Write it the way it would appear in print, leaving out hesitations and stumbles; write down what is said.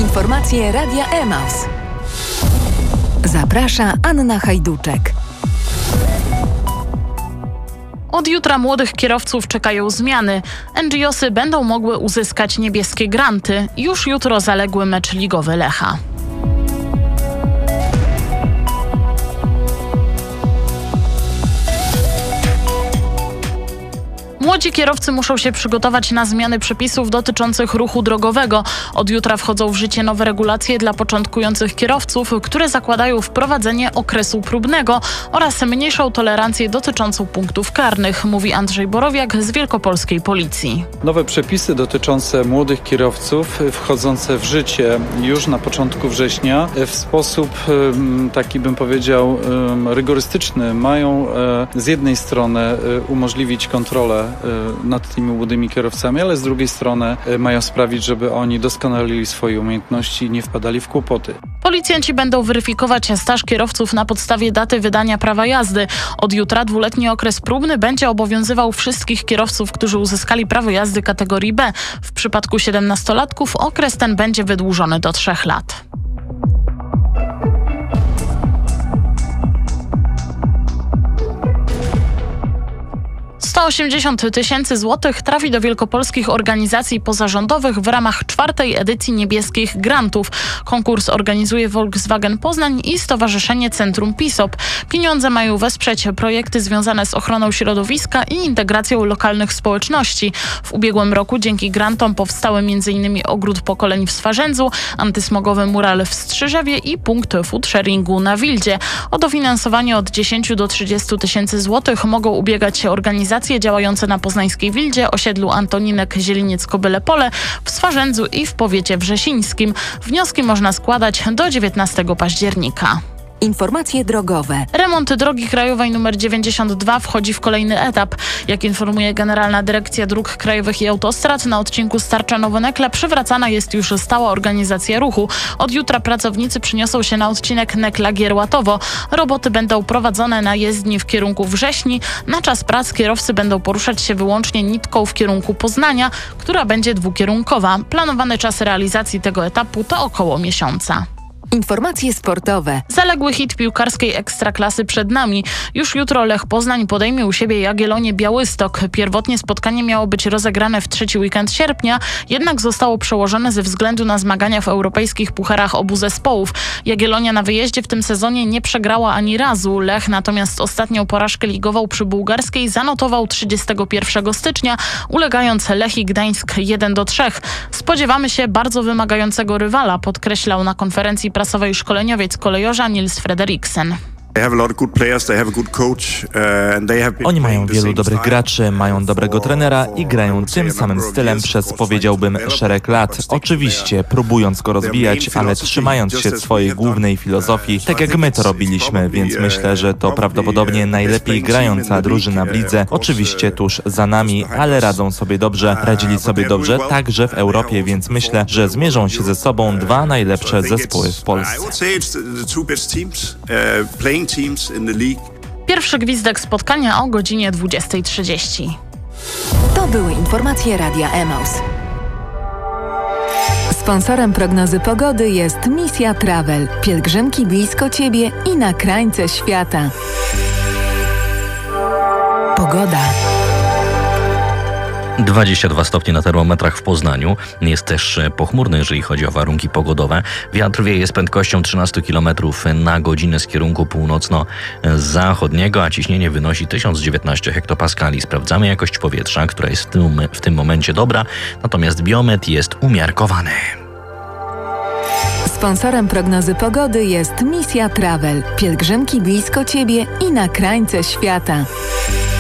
Informacje Radia Emaus. Zaprasza Anna Hajduczek. Od jutra młodych kierowców czekają zmiany. NGOsy będą mogły uzyskać niebieskie granty. Już jutro zaległy mecz ligowy Lecha. Młodzi kierowcy muszą się przygotować na zmiany przepisów dotyczących ruchu drogowego. Od jutra wchodzą w życie nowe regulacje dla początkujących kierowców, które zakładają wprowadzenie okresu próbnego oraz mniejszą tolerancję dotyczącą punktów karnych, mówi Andrzej Borowiak z Wielkopolskiej Policji. Nowe przepisy dotyczące młodych kierowców wchodzące w życie już na początku września w sposób taki, bym powiedział, rygorystyczny mają z jednej strony umożliwić kontrolę nad tymi młodymi kierowcami, ale z drugiej strony mają sprawić, żeby oni doskonalili swoje umiejętności i nie wpadali w kłopoty. Policjanci będą weryfikować staż kierowców na podstawie daty wydania prawa jazdy. Od jutra 2-letni okres próbny będzie obowiązywał wszystkich kierowców, którzy uzyskali prawo jazdy kategorii B. W przypadku 17-latków okres ten będzie wydłużony do 3 lat. 180 000 złotych trafi do wielkopolskich organizacji pozarządowych w ramach 4. edycji Niebieskich Grantów. Konkurs organizuje Volkswagen Poznań i Stowarzyszenie Centrum PISOP. Pieniądze mają wesprzeć projekty związane z ochroną środowiska i integracją lokalnych społeczności. W ubiegłym roku dzięki grantom powstały m.in. ogród pokoleń w Swarzędzu, antysmogowy mural w Strzyżewie i punkt food sharingu na Wildzie. O dofinansowanie od 10 do 30 000 złotych mogą ubiegać się organizacje działające na poznańskiej Wildzie, osiedlu Antoninek, Zieliniec-Kobyle Pole, w Swarzędzu i w powiecie wrzesińskim. Wnioski można składać do 19 października. Informacje drogowe. Remont drogi krajowej nr 92 wchodzi w kolejny etap. Jak informuje Generalna Dyrekcja Dróg Krajowych i Autostrad, na odcinku Starczanowo-Nekla przywracana jest już stała organizacja ruchu. Od jutra pracownicy przyniosą się na odcinek Nekla-Gierłatowo. Roboty będą prowadzone na jezdni w kierunku Wrześni. Na czas prac kierowcy będą poruszać się wyłącznie nitką w kierunku Poznania, która będzie dwukierunkowa. Planowany czas realizacji tego etapu to około miesiąca. Informacje sportowe. Zaległy hit piłkarskiej Ekstraklasy przed nami. Już jutro Lech Poznań podejmie u siebie Jagiellonię Białystok. Pierwotnie spotkanie miało być rozegrane w 3. weekend sierpnia, jednak zostało przełożone ze względu na zmagania w europejskich pucharach obu zespołów. Jagiellonia na wyjeździe w tym sezonie nie przegrała ani razu. Lech natomiast ostatnią porażkę ligową przy bułgarskiej zanotował 31 stycznia, ulegając Lechii Gdańsk 1-3. Spodziewamy się bardzo wymagającego rywala, podkreślał na konferencji prasowej szkoleniowiec kolejorza Nils Frederiksen. Oni mają wielu dobrych graczy, mają dobrego trenera i grają tym samym stylem przez, powiedziałbym, szereg lat. Oczywiście próbując go rozwijać, ale trzymając się swojej głównej filozofii, tak jak my to robiliśmy, więc myślę, że to prawdopodobnie najlepiej grająca drużyna w lidze. Oczywiście tuż za nami, ale radzili sobie dobrze także w Europie, więc myślę, że zmierzą się ze sobą 2 najlepsze zespoły w Polsce. Pierwszy gwizdek spotkania o godzinie 20:30. To były informacje Radia Emaus. Sponsorem prognozy pogody jest Misja Travel. Pielgrzymki blisko Ciebie i na krańce świata. Pogoda. 22 stopnie na termometrach w Poznaniu. Jest też pochmurno, jeżeli chodzi o warunki pogodowe. Wiatr wieje z prędkością 13 km na godzinę z kierunku północno-zachodniego, a ciśnienie wynosi 1019 hektopaskali. Sprawdzamy jakość powietrza, która jest w tym momencie dobra, natomiast biometr jest umiarkowany. Sponsorem prognozy pogody jest Misja Travel. Pielgrzymki blisko Ciebie i na krańce świata.